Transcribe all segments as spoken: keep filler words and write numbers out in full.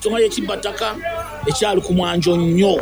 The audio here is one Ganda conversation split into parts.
ensonga y'ekibbataka ekyali ku mwanjo nnyo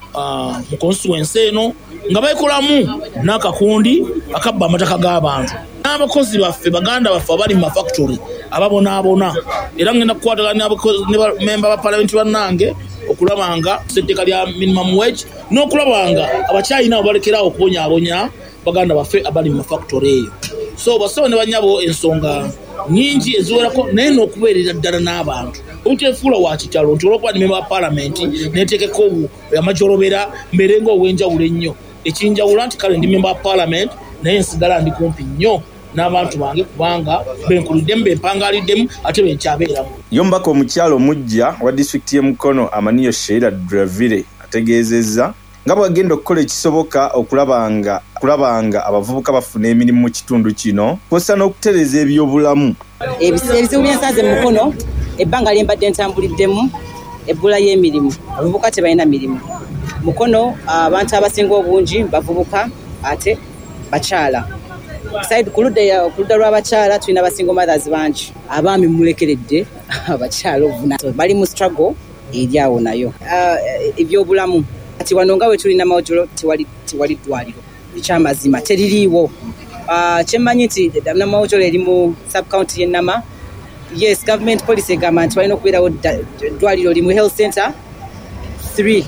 mu constituency eno nga bayikolamu n'akakundi akabba amataka g'abantu. N'abakozi baffe baganda baffe abali mu mafactory ababonaabona era ngenda kukwatagana ne bamemba ba palamenti bannange okulabanga etteeka lya minimum wage n'okulabanga abakyali nabo balekerawo okubonyaabonya baganda baffe abali mu mafactory eyo. So basawo ne banyabo ensonga nyingi eziwerako naye n'okubeerera ddala n'abantu obuteefuula wa kitalo nti olwokuba nimemba wa palamenti neetekeko amajolobera mbeere ng'ow'enjawulo ennyo. Ekinjawula nti kale ndi memba wa palamenti naye nsigala ndi kumpi nnyo n'abantu bange kubanga benkuluddemu bempangaliddemu ate benkyabeeramu. Yombako omukyalo omujja wa disitulikiti y'e Mukono Amaniyo Sheila Dravire ategeezezza nga bwagenda okukola ekisoboka okulabanga kulabanga abavubuka bafuna emirimu mu kitundu kino kw'ossa n'okutereeza ebyobulamu. Ebizibu byensanze mu Mukono ebbanga lye mbadde ntambuliddemu ebbula y'emirimu, abavubuka tebalina mirimu. Mukono abantu abasinga obungi bavubuka ate bakyala. Side kuludda kuludda lw'abakyala tulina abasingo mothers bangi abaami mulekeredde abakyala obuna bali mu struggle eri awo nayo. Ebyobulamu kati wano nga we tulina mawojolo tewali tewali ddwaliro ekyamazima teririiwo. Kyemmanyi nti namawojolo eri mu subcounty y'e Nama. Yes, government policy egamba nti balina okubeerawo ddwaliro limu health center three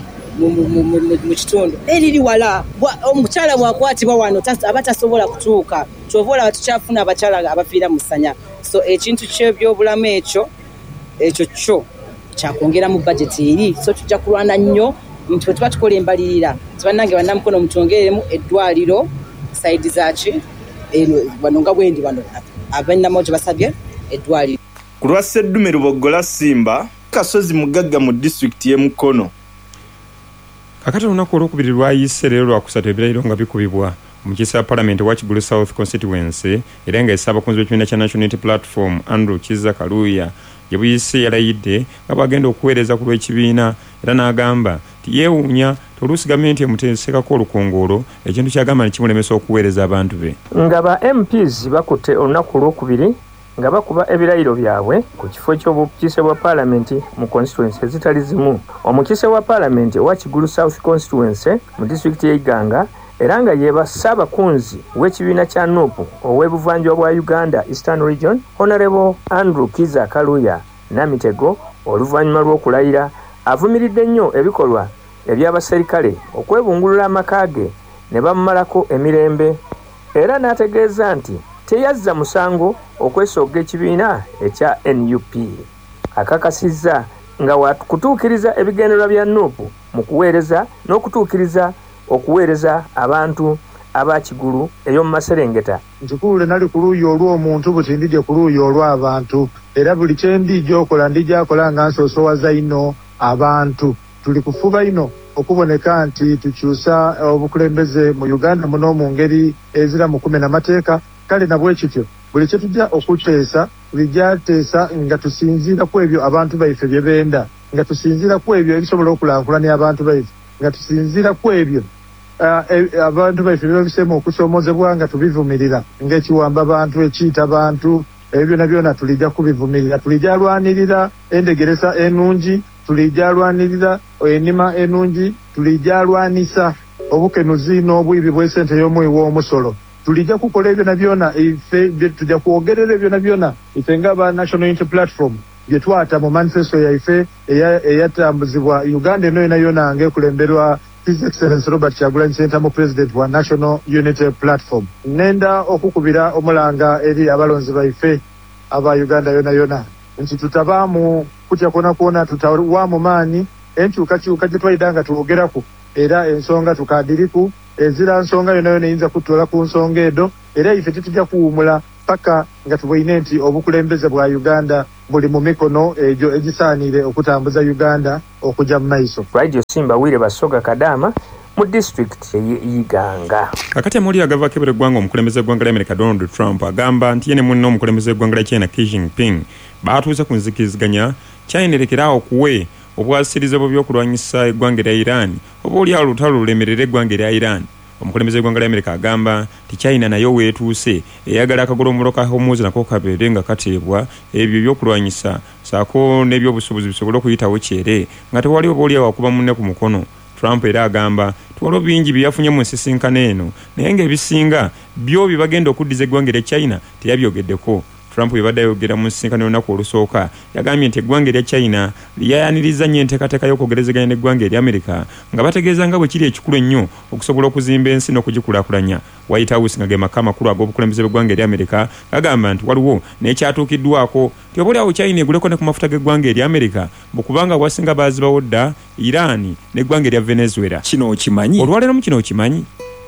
mu kitundu eriri wala. Omukyala bwakwatibwa wano aba tasobola kutuuka kyova olaba tukyafuna abakyala abafiira mu ssanya. So ekintu ky'ebyobulamu ekyo ekyo kyo kyakwongera mu bajeti eri. So tujja kulwana nnyo nti bwe tuba tukola embalirira tibannange bannamukono mutongeremu eddwaliro saidi zaki wano nga bwendi wano abannamawojjo basabye eddwaliro. Ku lwa Sseddume Lubogola Simba kasozi mugagga mu disitulikiti y'e Mukono. Kakati olunaku olwokubiri lwayise leero lwakusatu ebirayiro nga bikubibwa omukiise wa Parliament wa Kigulu South Constituency era nga essaba kunzi w'ekibiina kya National Unity Platform Andrew Kiza Kaluuya ye buyise yalayidde nga bwagenda okuweereza ku lw'ekibiina era n'agamba nti yeewuunya toluusi gavumenti emuteesekako olukongoolo ekintu kyagamba ne kimulemesa okuweereza abantu be. Nga ba M Ps bakutte olunaku olwokubiri nga bakuba ebirayiro byabwe ku kifo ky'obukiise bwa Parliament mu constituency ezitali zimu. Omukiise wa Parliament wa Kigulu South Constituency mu disitulikiti y'Iganga era nga yeeba ssaabakunzi w'ekibiina kya N U P ow'ebuvanjuba bwa Uganda Eastern Region Honorable Andrew Kiza Kaluuya Namitego oluvannyuma lw'okulayira avumiridde nnyo ebikolwa eby'abaserikale okwebungulula amaka ge ne bamumalako emirembe era n'ategeeza nti teyazza musango okwesogga ekibiina ekya N U P. Akakasizza nga wakutuukiriza ebigendererwa bya N U P mu kuweereza n'okutuukiriza okuweereza abantu aba Kigulu ey'omu Maserengeta. Nkikulu nali ku luuyi olw'omuntu buti ndije ku luuyi olw'abantu era buli kye ndijja okola ndijja akola nga nsoosowaza ino abantu. Tuli kufuba ino okuboneka nti tukyusa obukulembeze mu Uganda muno mu ngeri ezira mu kumena mateeka. Kale na bwe kityo buli kye tujja okuteesa bijjateesa nga tusinziira ku ebyo abantu baife bye benda, nga tusinziira ku ebyo ebisobola okulankulanya abantu baife, nga tusinziira ku ebyo abantu baife bye bisema okusoomozebwa nga tubivumirira ng'ekiwamba abantu ekiyita abantu ebyo byonna byonna tulijja kubivumirira. Tulijja alwanirira endegeresa ennungi, tulijja alwanirira ennima ennungi, tulijja alwanisa obukenuzi n'obwibi bw'essente y'omuwi w'omusolo. Tulijja kukola ebyo na byonna ife tujja kwogerera ebyo na byonna ife nga ba National Unity Platform bye twata mu manifesto yaife eyatambuzibwa Uganda eno yona yona ng'ekulemberwa His Excellency Robert Kyagulanyi Ssentamu President wa National Unity Platform. Nenda okukubira omulanga eri abalonzi baife aba Uganda yona yona nti tutabaamu kutya kwona kwona tutawaamu maanyi enkyukakyuka gye twayidanga tuwogerako era ensonga tukadiriku ezira nsonga yona yona eyinza kutwala ku nsonga edo era ife tetujja kuwumula paka nga tubwine nti obukulembeze bwa Uganda buli mu mikono egyo egisaanire okutambuza Uganda okujja mu maiso. Radio Simba Wire Basoga Kadama mu district y'Iganga. Kakati amuli agava kebere gwanga omukulembeze gwanga lya America Donald Trump agamba nti yene munno omukulembeze gwanga lya China Xi Jinping baatuuza ku nzikiriziganya China erekeraawo kuwe obwasiriza bwo by'okulwanyisa eggwanga lya Iran oba oli alutalo lulemerera eggwanga lya Iran omukulembeze gw'eggwanga lya America agamba nti China nayo weetuuse eyagala akagolombolo ka Hormuz nako kabeere nga kateebwa ebyo ebyokulwanyisa saako n'ebyobusuubuzi bisobole okuyitawo kyere nga tewali oba oli awakuba munne ku mukono. Trump era agamba tuwalo bingi byafunye mu nsisinkano eno naye ng'ebisinga byo bibagenda okuddiza eggwanga erya China teyabyogeddeko. Trump yabadde ayogera mu nsisinkano olunaku olusooka yagambye nti eggwanga erya China lyayaniriza nnyo enteekateeka y'okwogerezeganya n'eggwanga erya America nga bategeeza nga bwe kiri ekikulu ennyo okusobola okuzimba ensi n'okugikulaakulanya. White House nga ge maka amakulu ag'obukulembeze bw'eggwanga erya America gagamba nti waliwo n'ekyatuukiddwako nti oboolyawo China eguleko ne ku mafuta g'eggwanga erya America bw'okubanga wasinga baazibawo dda Iran n'eggwanga erya Venezuela. Kino okimanyi? Olwaleero mu kino okimanyi?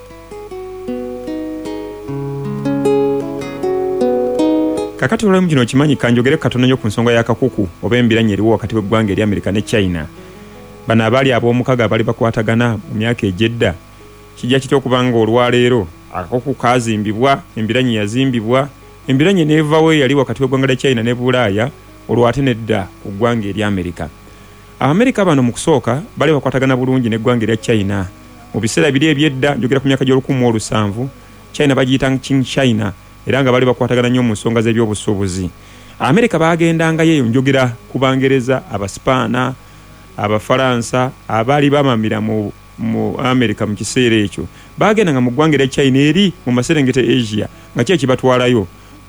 Kakati olwemu kino okimanyi kanjogere katono nnyo ku nsonga y'akakuku oba embiranye eriwo wakati w'eggwanga erya America ne China. Bano abaali ab'omukaga abali bakwatagana mu myaka egyedda kijja kitya okuba nga olwaleero akakuku kaazimbibwa, embiranye yazimbibwa, embiranye n'evawo eyali wakati w'eggwanga lya China ne Bulaaya olwo ate nedda ku ggwanga erya America. Abamerika bano mu kusooka bali bakwatagana bulungi n'eggwanga erya China. Mu biseera biri ebyedda njogera ku myaka gy'olukumi mu olusanvu China bagiyita Qing China era nga bali bakwatagana nnyo mu nsonga z'ebyobusuubuzi. Amerika baagendangayo eyo njogera ku Bangereza, Abaspaana, Abafalansa abaali bamamira mu, mu Amerika mu kiseera ekyo baagendanga mu ggwanga erya China eri mu maserengeta Asia nga kye kibatwalayo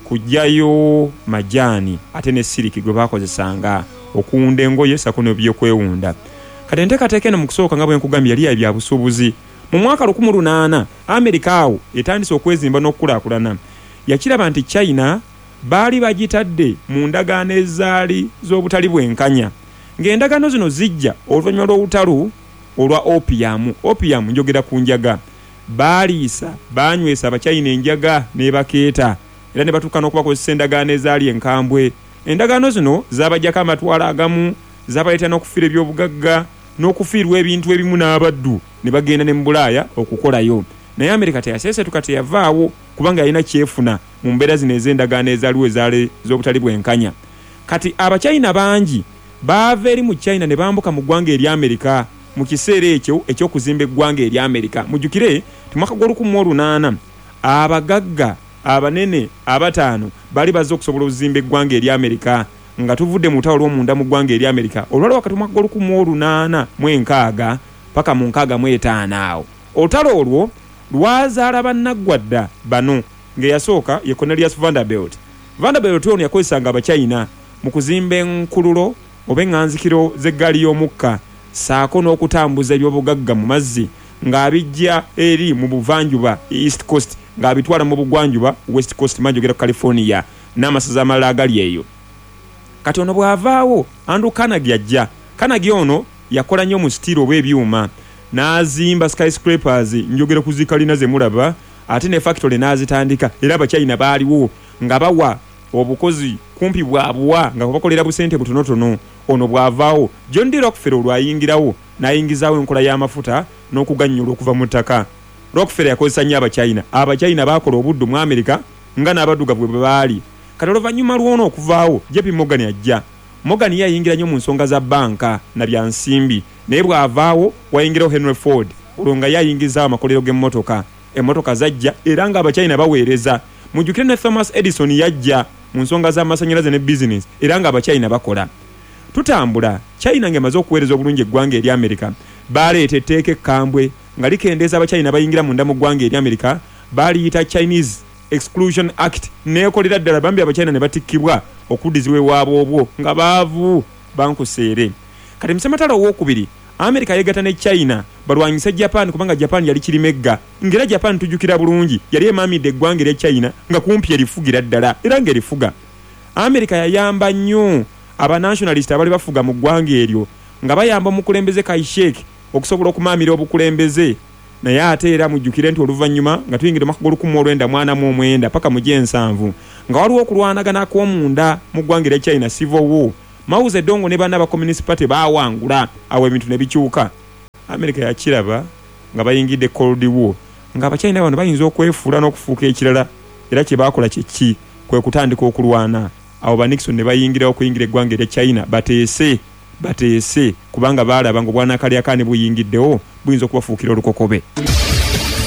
kujjayo majaani ate ne siriki gwe baakozesanga okuwunda engoye sako n'ebyokwewunda. Kati enteekateeka eno mu kusooka nga bwe nkugambye yali ya bya busuubuzi. Mu mwaka lukumi lunaana Amerika awo etandise okwezimba n'okukulaakulana. Yakiraba nti China baali bagitadde mu ndagaano ezaali z'obutali bwenkanya ng'endagaano zino zijja oluvannyuma lw'olutalo olwa opium. Opium njogera ku njaga. Baaliisa baanywesa Abachina enjaga ne bakeeta era ne batuuka n'okubakozesa endagaano ezaali enkambwe. Endagaano zino zaabajjako amatwala agamu, zaabaleeta n'okufiira ebyobugagga n'okufiirwa ebintu ebimu n'abaddu ne bagenda ne mu Bulaaya okukolayo. Naye Amerika teyaseesetuka teyavaawo kubanga yalina kyefuna mu mbeera zino ez'endagaano ezaaliwo ezaali z'obutali bwenkanya. Kati Abachina bangi baava eri mu China ne bambuka mu ggwanga erya Amerika mu kiseera ekyo eky'okuzimba eggwanga erya Amerika. Mujjukire ti mwaka gw'olukumi mu lunaana abagagga abanene abataano bali bazze okusobola okuzimba eggwanga erya Amerika nga tuvudde mu lutalo lw'omunda mu ggwanga erya Amerika olwali wakati mwaka gw'olukumi mu lunaana mu enkaaga paka mu nkaaga mu etaano awo. Olutalo olwo lwazaala bannaggwadda bano ng'eyasooka ye Cornelius Vanderbilt. Vanderbilt ono yakozesanga Abachina mu kuzimba enkululo oba eŋŋanzikiro z'eggaali y'omukka saako n'okutambuza ebyobugagga mu mazzi ng'abijja eri mu buvanjuba East Coast ng'abitwala mu bugwanjuba West Coast manjogera ku California n'amasaza amalala agali eyo. Kati ono bw'avaawo Andrew Carnegie ajja. Carnegie ono yakola nnyo mu sitiiro oba ebyuma n'azimba skyscrapers njogera ku zikalina ze mulaba ate ne factory n'azitandika era Abachina baaliwo nga bawa obukozi kumpi bwabuwa nga bakolera busente butonotono. Ono bw'avaawo John D. Rockefeller olwayingirawo n'ayingizaawo enkola y'amafuta n'okuganyula okuva mu ttaka. Rockefeller yakozesa nnyo Abachina. Abachina baakola obuddu mu Amerika nga n'abaddugavu bwe baali. Kati oluvannyuma lw'ono okuvaawo J P Morgan ajja. Morgan yayingira nnyo mu nsonga za banka na bya nsimbi naye bw'avaawo wayingirawo Henry Ford olwo nga yayingizaawo amakolero g'emmotoka. Emmotoka zajja era nga Abachina baweereza. Mujjukire ne Thomas Edison yajja mu nsonga z'amasannyalaze ne business era nga Abachina bakola. Tutambula China ng'emaze okuweereza obulungi eggwanga erya Amerika baaleeta etteeka ekkambwe nga likendeeza Abachina bayingira munda mu ggwanga erya Amerika baaliyita Chinese Exclusion Act neekolera ddala bambi Abachina ne batikkibwa okuddizibwa ewaabwe obwo nga baavu bankuseere. Kati musematalo owokubiri Amerika yegatta ne China balwanyisa Japan kubanga Japan yali kirimegga ngera Japan tujjukira bulungi yali emaamidde eggwanga erya China nga kumpi erifugira ddala era ng'erifuga. Amerika yayamba nnyo abanationalist abali bafuga mu ggwanga eryo nga bayamba omukulembeze Kai-Shek okusobola okumaamira obukulembeze naye ate era mujjukire nti oluvannyuma nga tuyingire mwaka gw'olukumi olwenda mwana mu omwenda paka mu gyensanvu nga waliwo okulwanagana kw'omunda mu ggwanga erya China civil war. Mao Zedong ne banna ba Communist Party baawangula awo ebintu ne bikyuka. Amerika yakiraba nga bayingidde Cold War nga Abachina bano bayinza okwefuula n'okufuuka ekirala era kye baakola kye ki kwe kutandika okulwana. Awo ba Nixon ne bayingira okuyingira eggwanga erya China bateese bateese kubanga baalaba nga obwanakalya kaane buyingiddewo buyinza okubafuukira olukokobe.